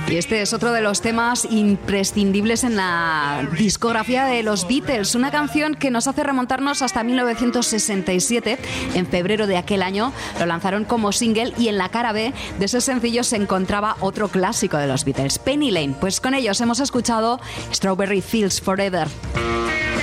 Y este es otro de los temas imprescindibles en la discografía de los Beatles, una canción que nos hace remontarnos hasta 1967. En febrero de aquel año lo lanzaron como single y en la cara B de ese sencillo se encontraba otro clásico de los Beatles, Penny Lane. Pues con ellos hemos escuchado Strawberry Fields Forever.